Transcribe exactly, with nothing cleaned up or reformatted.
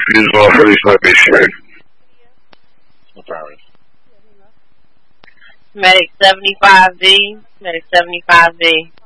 Fuse off, release my base shared. No powers. Medic seventy-five D. Medic seventy-five D.